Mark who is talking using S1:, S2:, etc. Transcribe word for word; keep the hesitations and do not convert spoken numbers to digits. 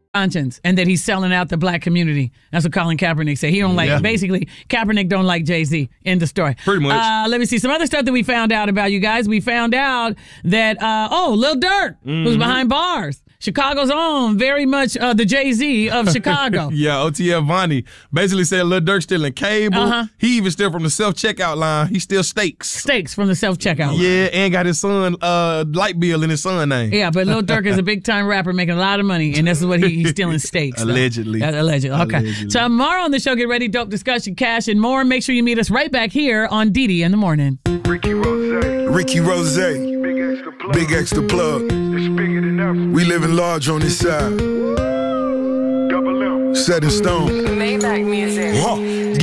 S1: conscience and that he's selling out the black community. That's what Colin Kaepernick said. He don't like, yeah. basically, Kaepernick don't like Jay-Z. End of story.
S2: Pretty much.
S1: Uh, let me see some other stuff that we found out about, you guys. We found out that, uh, oh, Lil Durk, mm-hmm. who's behind bars. Chicago's own, very much uh, the Jay-Z of Chicago.
S2: Yeah, O T F Vonnie basically said Lil Durk stealing cable.
S1: Uh-huh.
S2: He even steal from the self-checkout line. He steal steaks.
S1: Steaks from the self-checkout line.
S2: Yeah, and got his son uh, light bill in his son name.
S1: Yeah, but Lil Durk is a big-time rapper making a lot of money, and this is what he, he's stealing steaks.
S2: Allegedly.
S1: Uh, allegedly. Okay.
S2: Allegedly.
S1: Tomorrow on the show, get ready, dope discussion, cash, and more. Make sure you meet us right back here on D D in the morning.
S3: Ricky Rose. Ricky Rose. Big extra plug. Big extra plug. It's bigger than ever. We living large on this side. Double M. Set in stone.
S4: Maybach music.
S3: Huh.